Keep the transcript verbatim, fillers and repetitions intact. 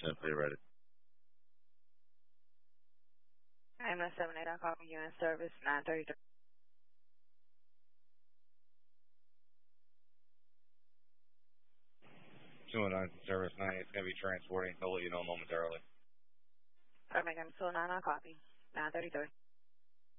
Simply ready. I'm a seven eight, I'll call you in service, nine thirty-three. two oh nine service nine. It's going to be transporting. I'll let you know momentarily. Perfect, I'm two oh nine, I'll copy, nine thirty-three.